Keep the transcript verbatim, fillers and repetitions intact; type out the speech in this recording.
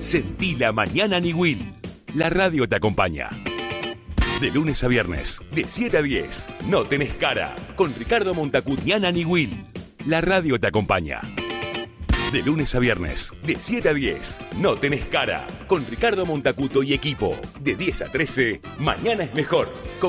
Sentí la mañana Niwil. La radio te acompaña. De lunes a viernes, de siete a diez. No tenés cara. Con Ricardo Montacutiana Niwil. La radio te acompaña. De lunes a viernes, de siete a diez. No tenés cara. Con Ricardo Montacuto y equipo. De diez a trece, mañana es mejor. Con